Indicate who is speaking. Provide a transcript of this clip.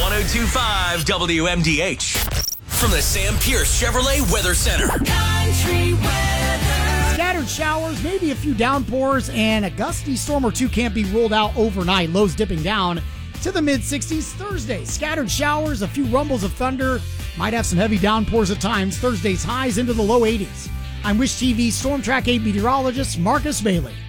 Speaker 1: 102.5 WMDH. From the Sam Pierce Chevrolet Weather Center.
Speaker 2: Country weather.
Speaker 3: Scattered showers, maybe a few downpours, and a gusty storm or two can't be ruled out overnight. Lows dipping down to the mid-60s Thursday. Scattered showers, a few rumbles of thunder. Might have some heavy downpours at times. Thursday's highs into the low 80s. I'm Wish TV Storm Track 8 meteorologist Marcus Bailey.